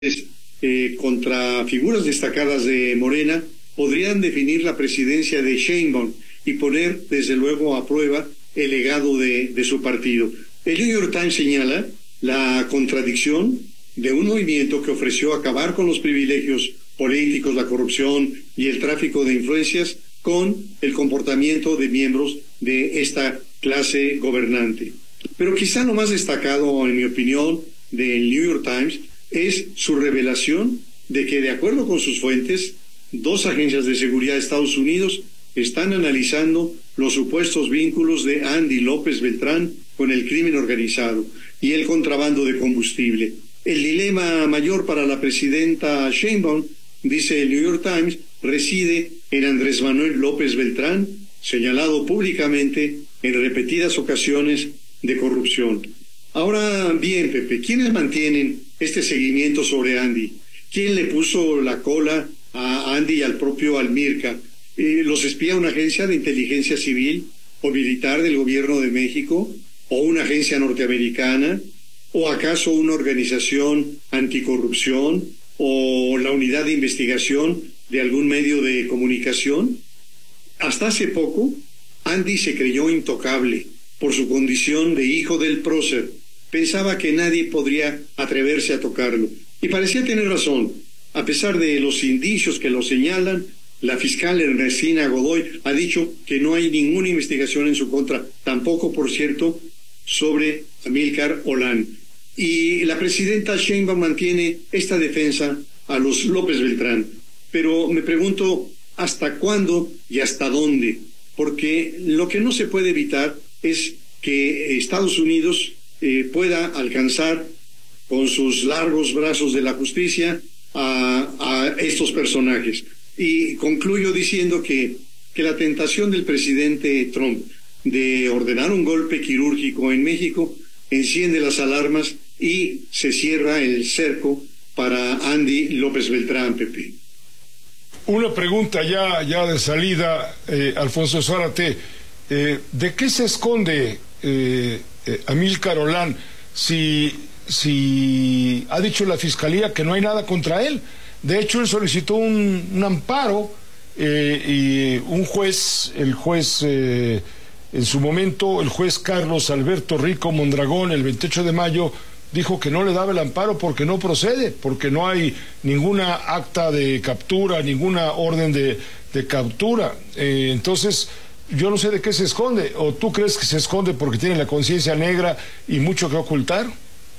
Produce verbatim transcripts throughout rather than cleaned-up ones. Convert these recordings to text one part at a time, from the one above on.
eh, contra figuras destacadas de Morena podrían definir la presidencia de Sheinbaum y poner desde luego a prueba el legado de, de su partido. El New York Times señala la contradicción de un movimiento que ofreció acabar con los privilegios políticos, la corrupción y el tráfico de influencias con el comportamiento de miembros de esta clase gobernante. Pero quizá lo más destacado, en mi opinión, del New York Times es su revelación de que, de acuerdo con sus fuentes, dos agencias de seguridad de Estados Unidos están analizando los supuestos vínculos de Andy López Beltrán con el crimen organizado y el contrabando de combustible. El dilema mayor para la presidenta Sheinbaum, dice el New York Times, reside en Andrés Manuel López Beltrán, señalado públicamente en repetidas ocasiones de corrupción. Ahora bien, Pepe, ¿quiénes mantienen este seguimiento sobre Andy? ¿Quién le puso la cola a Andy y al propio Almirca? Eh, ¿Los espía una agencia de inteligencia civil o militar del gobierno de México? ¿O una agencia norteamericana? ¿O acaso una organización anticorrupción? ¿O la unidad de investigación de algún medio de comunicación? Hasta hace poco, Andy se creyó intocable por su condición de hijo del prócer. Pensaba que nadie podría atreverse a tocarlo. Y parecía tener razón. A pesar de los indicios que lo señalan, la fiscal Ernestina Godoy ha dicho que no hay ninguna investigación en su contra. Tampoco, por cierto, sobre Amílcar Olán. Y la presidenta Sheinbaum mantiene esta defensa a los López Beltrán. Pero me pregunto, ¿hasta cuándo y hasta dónde? Porque lo que no se puede evitar es que Estados Unidos eh, pueda alcanzar con sus largos brazos de la justicia a, a estos personajes. Y concluyo diciendo que, que la tentación del presidente Trump de ordenar un golpe quirúrgico en México enciende las alarmas y se cierra el cerco para Andy López Beltrán, Pepe. Una pregunta ya, ya de salida, eh, Alfonso Zárate. Eh, ¿De qué se esconde eh, eh, Amílcar Olán si, si ha dicho la Fiscalía que no hay nada contra él? De hecho, él solicitó un, un amparo eh, y un juez, el juez, eh, en su momento, el juez Carlos Alberto Rico Mondragón, el veintiocho de mayo, dijo que no le daba el amparo porque no procede, porque no hay ninguna acta de captura, ninguna orden de, de captura. Eh, entonces, yo no sé de qué se esconde. ¿O tú crees que se esconde porque tiene la conciencia negra y mucho que ocultar?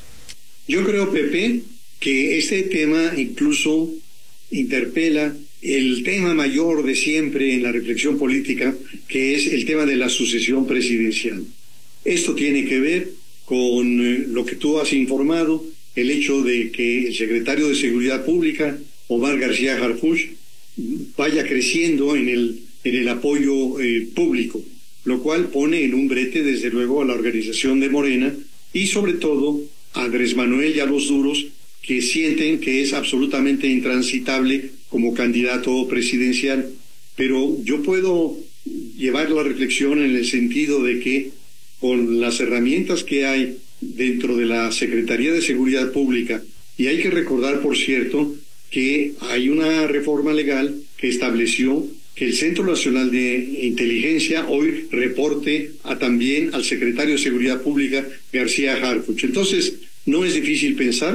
Yo creo, Pepe, que este tema incluso interpela el tema mayor de siempre en la reflexión política, que es el tema de la sucesión presidencial. Esto tiene que ver con eh, lo que tú has informado, el hecho de que el secretario de Seguridad Pública, Omar García Harfuch, vaya creciendo en el, en el apoyo eh, público, lo cual pone en un brete, desde luego, a la organización de Morena y, sobre todo, a Andrés Manuel y a los duros, que sienten que es absolutamente intransitable como candidato presidencial. Pero yo puedo llevar la reflexión en el sentido de que con las herramientas que hay dentro de la Secretaría de Seguridad Pública, y hay que recordar, por cierto, que hay una reforma legal que estableció que el Centro Nacional de Inteligencia hoy reporte a, también al secretario de Seguridad Pública, García Harfuch. Entonces, no es difícil pensar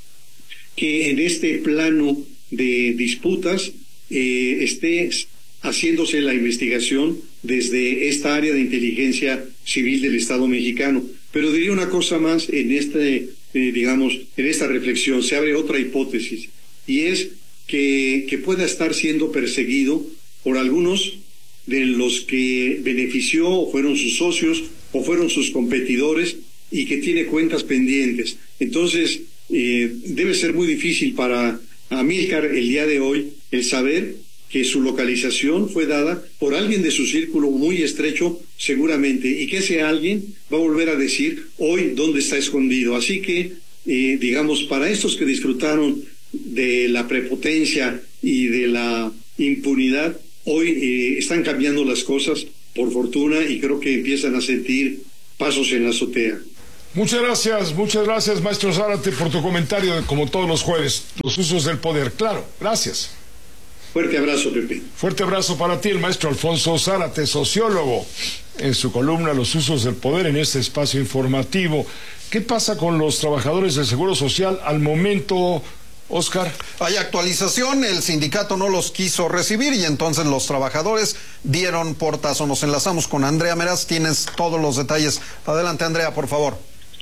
que en este plano de disputas eh, esté haciéndose la investigación desde esta área de inteligencia civil del Estado mexicano. Pero diría una cosa más en este, eh, digamos, en esta reflexión, se abre otra hipótesis, y es que, que pueda estar siendo perseguido por algunos de los que benefició o fueron sus socios o fueron sus competidores y que tiene cuentas pendientes. Entonces, eh, debe ser muy difícil para Amílcar el día de hoy el saber que su localización fue dada por alguien de su círculo muy estrecho, seguramente, y que ese alguien va a volver a decir hoy dónde está escondido. Así que, eh, digamos, para estos que disfrutaron de la prepotencia y de la impunidad, hoy eh, están cambiando las cosas, por fortuna, y creo que empiezan a sentir pasos en la azotea. Muchas gracias, muchas gracias, maestro Zárate, por tu comentario, de, como todos los jueves, los usos del poder. Claro, gracias. Fuerte abrazo, Pepe. Fuerte abrazo para ti, el maestro Alfonso Zárate, sociólogo, en su columna Los usos del poder, en este espacio informativo. ¿Qué pasa con los trabajadores del Seguro Social al momento, Oscar? Hay actualización, el sindicato no los quiso recibir y entonces los trabajadores dieron portazo. Nos enlazamos con Andrea Meraz, tienes todos los detalles. Adelante, Andrea, por favor.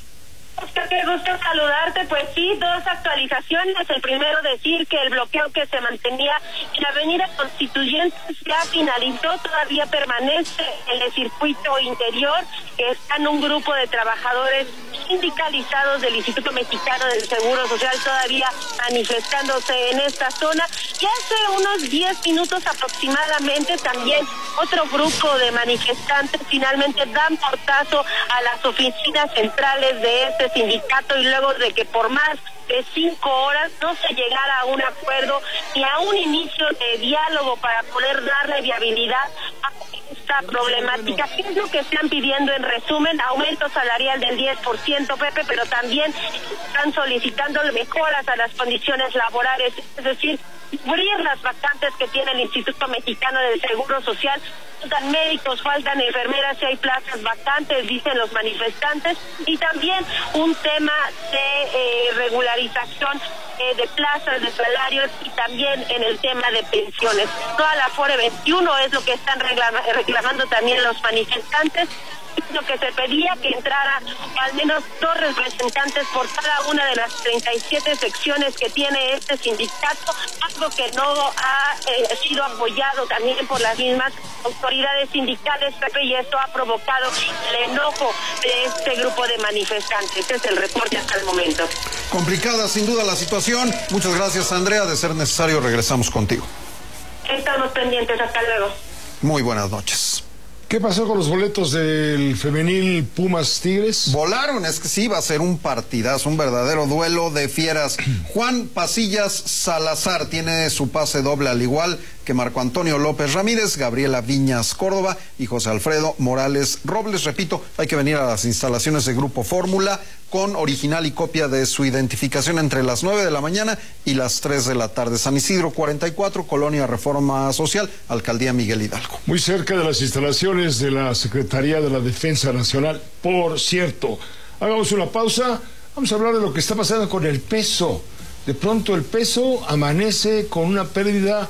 Oscar, qué gusto saludarte. Pues sí, dos actualizaciones. El primero, decir que el bloqueo que se mantenía en la avenida Constituyentes ya finalizó, todavía permanece en el circuito interior, que están un grupo de trabajadores sindicalizados del Instituto Mexicano del Seguro Social todavía manifestándose en esta zona. Y hace unos diez minutos aproximadamente también otro grupo de manifestantes finalmente dan portazo a las oficinas centrales de este sindicato, y luego de que por más de cinco horas no se llegara a un acuerdo ni a un inicio de diálogo para poder darle viabilidad a esta problemática. ¿Qué es lo que están pidiendo en resumen? Aumento salarial del diez por ciento, Pepe, pero también están solicitando mejoras a las condiciones laborales, es decir, cubrir las vacantes que tiene el Instituto Mexicano del Seguro Social. Faltan médicos, faltan enfermeras, y hay plazas vacantes, dicen los manifestantes, y también un tema de eh, regularización eh, de plazas, de salarios, y también en el tema de pensiones. Toda la Afore veintiuno es lo que están reclama, reclamando también los manifestantes. Lo que se pedía, que entrara al menos dos representantes por cada una de las treinta y siete secciones que tiene este sindicato, algo que no ha eh, sido apoyado también por las mismas autoridades sindicales, Pepe, y esto ha provocado el enojo de este grupo de manifestantes. Este es el reporte hasta el momento. Complicada sin duda la situación. Muchas gracias, Andrea. De ser necesario, regresamos contigo. Estamos pendientes. Hasta luego. Muy buenas noches. ¿Qué pasó con los boletos del femenil Pumas Tigres? Volaron, es que sí, va a ser un partidazo, un verdadero duelo de fieras. Juan Pasillas Salazar tiene su pase doble, al igual que Marco Antonio López Ramírez, Gabriela Viñas Córdoba y José Alfredo Morales Robles. Repito, hay que venir a las instalaciones de Grupo Fórmula con original y copia de su identificación entre las nueve de la mañana y las tres de la tarde. San Isidro cuarenta y cuatro, Colonia Reforma Social, Alcaldía Miguel Hidalgo. Muy cerca de las instalaciones de la Secretaría de la Defensa Nacional. Por cierto, hagamos una pausa, vamos a hablar de lo que está pasando con el peso. De pronto el peso amanece con una pérdida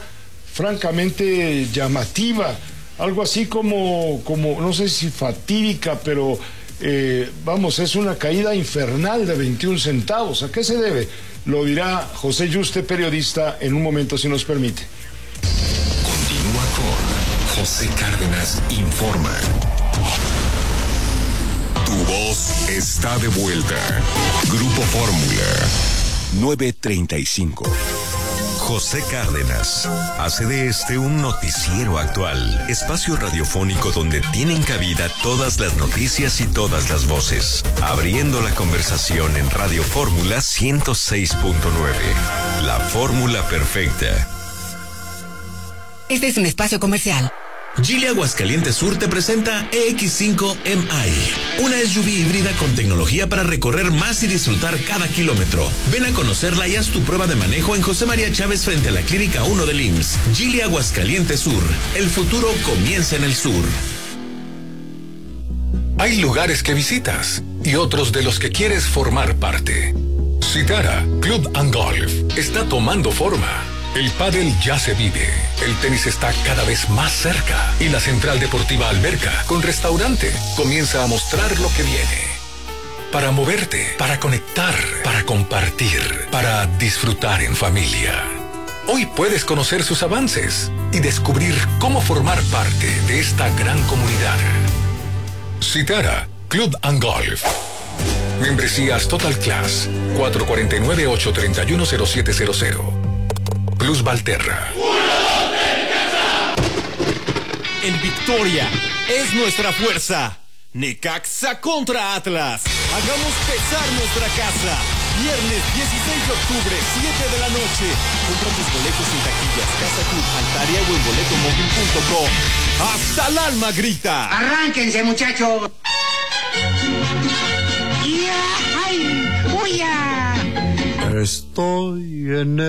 francamente llamativa, algo así como, como no sé si fatídica, pero eh, vamos, es una caída infernal de veintiún centavos. ¿A qué se debe? Lo dirá José Yuste, periodista, en un momento, si nos permite. Continúa con José Cárdenas Informa. Tu voz está de vuelta. Grupo Fórmula nueve treinta y cinco. José Cárdenas hace de este un noticiero actual, espacio radiofónico donde tienen cabida todas las noticias y todas las voces, abriendo la conversación en Radio Fórmula ciento seis punto nueve, la fórmula perfecta. Este es un espacio comercial. Geely Aguascalientes Sur te presenta E X cinco M I, una S U V híbrida con tecnología para recorrer más y disfrutar cada kilómetro. Ven a conocerla y haz tu prueba de manejo en José María Chávez frente a la Clínica uno del I M S S. Geely Aguascalientes Sur, el futuro comienza en el sur. Hay lugares que visitas y otros de los que quieres formar parte. Citara Club and Golf está tomando forma. El pádel ya se vive, el tenis está cada vez más cerca y la Central Deportiva Alberca, con restaurante, comienza a mostrar lo que viene. Para moverte, para conectar, para compartir, para disfrutar en familia. Hoy puedes conocer sus avances y descubrir cómo formar parte de esta gran comunidad. Citara Club and Golf. Membresías Total Class, cuatro cuatro nueve, ocho tres uno, cero siete cero cero. Plus Valterra. En Victoria es nuestra fuerza. Necaxa contra Atlas. Hagamos pesar nuestra casa. Viernes dieciséis de octubre, siete de la noche. Compra tus boletos en taquillas, Casa Club, Altaria o en boleto móvil punto com. ¡Hasta el alma grita! ¡Arránquense, muchachos! ¡Ya! Estoy en